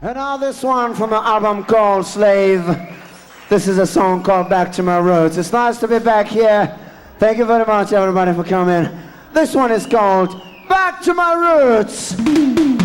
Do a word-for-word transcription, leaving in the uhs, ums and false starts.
And now this one from an album called Slave. This is a song called Back to My Roots. It's nice to be back here. Thank you very much, everybody, for coming. This one is called Back to My Roots.